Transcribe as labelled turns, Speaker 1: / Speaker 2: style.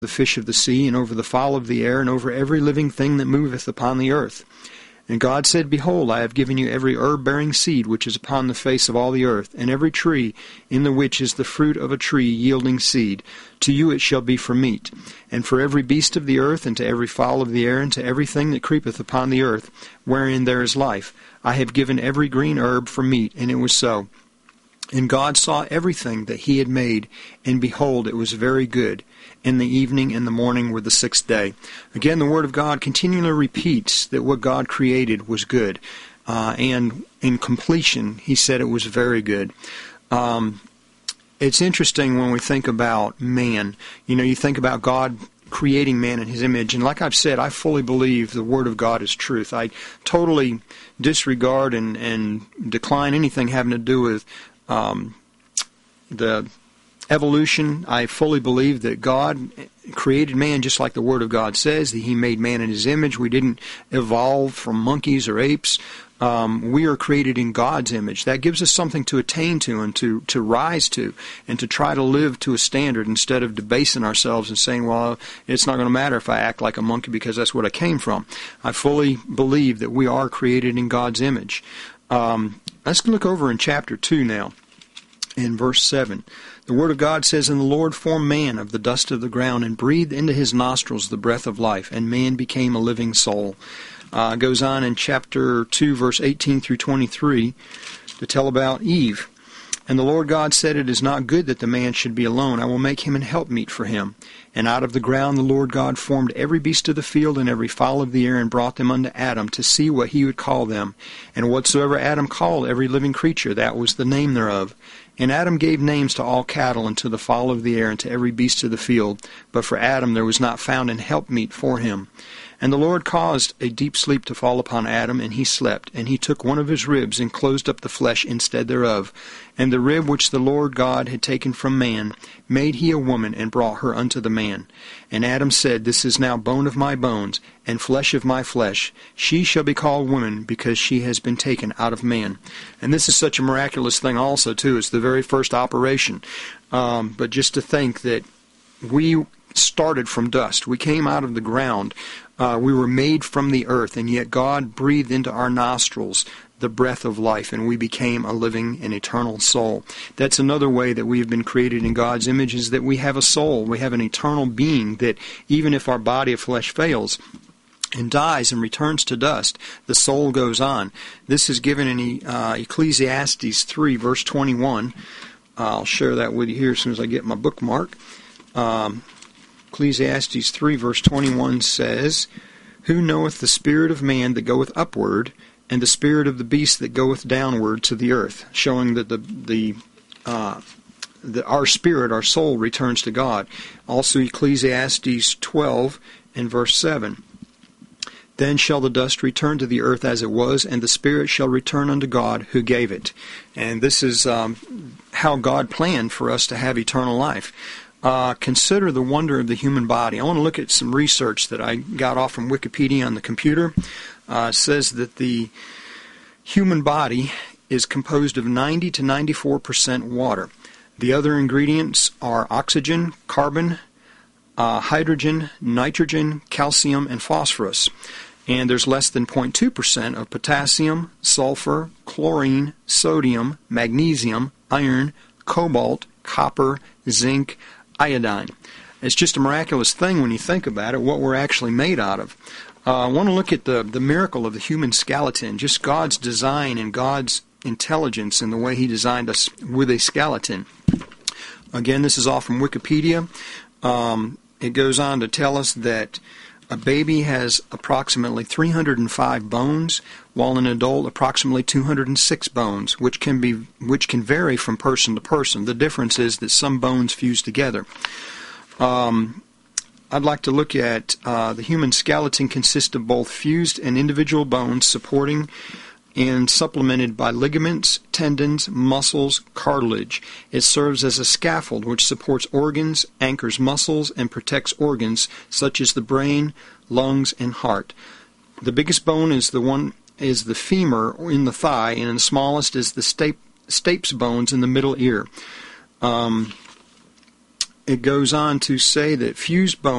Speaker 1: the fish of the sea, and over the fowl of the air, and over every living thing that moveth upon the earth. And God said, Behold, I have given you every herb-bearing seed which is upon the face of all the earth, and every tree in the which is the fruit of a tree yielding seed. To you it shall be for meat. And for every beast of the earth, and to every fowl of the air, and to everything that creepeth upon the earth, wherein there is life, I have given every green herb for meat. And it was so. And God saw everything that he had made, and behold, it was very good. And the evening and the morning were the sixth day. Again, the Word of God continually repeats that what God created was good. And in completion, he said it was very good. It's interesting when we think about man. You know, you think about God creating man in his image. And like I've said, I fully believe the Word of God is truth. I totally disregard and decline anything having to do with the evolution. I fully believe that God created man just like the Word of God says, that he made man in his image. We didn't evolve from monkeys or apes. We are created in God's image. That gives us something to attain to and to rise to, and to try to live to a standard instead of debasing ourselves and saying, well, it's not going to matter if I act like a monkey because that's what I came from. I fully believe that we are created in God's image. Let's look over in chapter 2 now, in verse 7. The Word of God says, And the Lord formed man of the dust of the ground, and breathed into his nostrils the breath of life, and man became a living soul. Goes on in chapter 2, verse 18 through 23, to tell about Eve. And the Lord God said, It is not good that the man should be alone. I will make him an helpmeet for him. And out of the ground the Lord God formed every beast of the field and every fowl of the air, and brought them unto Adam to see what he would call them. And whatsoever Adam called every living creature, that was the name thereof. And Adam gave names to all cattle, and to the fowl of the air, and to every beast of the field. But for Adam there was not found an helpmeet for him. And the Lord caused a deep sleep to fall upon Adam, and he slept. And he took one of his ribs, and closed up the flesh instead thereof. And the rib which the Lord God had taken from man, made he a woman, and brought her unto the man. And Adam said, This is now bone of my bones, and flesh of my flesh. She shall be called woman, because she has been taken out of man. And this is such a miraculous thing also, too. It's the very first operation. But just to think that we started from dust. We came out of the ground. We were made from the earth, and yet God breathed into our nostrils the breath of life, and we became a living and eternal soul. That's another way that we have been created in God's image, is that we have a soul. We have an eternal being that even if our body of flesh fails and dies and returns to dust, the soul goes on. This is given in Ecclesiastes 3, verse 21. I'll share that with you here as soon as I get my bookmark. Ecclesiastes 3, verse 21 says, Who knoweth the spirit of man that goeth upward, and the spirit of the beast that goeth downward to the earth? Showing that our spirit, our soul, returns to God. Also Ecclesiastes 12 and verse 7. Then shall the dust return to the earth as it was, and the spirit shall return unto God who gave it. And this is how God planned for us to have eternal life. Consider the wonder of the human body. I want to look at some research that I got off from Wikipedia on the computer. It says that the human body is composed of 90 to 94% water. The other ingredients are oxygen, carbon, hydrogen, nitrogen, calcium, and phosphorus. And there's less than 0.2% of potassium, sulfur, chlorine, sodium, magnesium, iron, cobalt, copper, zinc, iodine. It's just a miraculous thing when you think about it, what we're actually made out of. I want to look at the miracle of the human skeleton, just God's design and God's intelligence in the way he designed us with a skeleton. Again, this is all from Wikipedia. It goes on to tell us that a baby has approximately 305 bones, while an adult approximately 206 bones, which can vary from person to person. The difference is that some bones fuse together. I'd like to look at the human skeleton consists of both fused and individual bones supporting and supplemented by ligaments, tendons, muscles, cartilage. It serves as a scaffold which supports organs, anchors muscles, and protects organs such as the brain, lungs, and heart. The biggest bone is the femur in the thigh, and the smallest is the stapes bones in the middle ear. It goes on to say that fused bones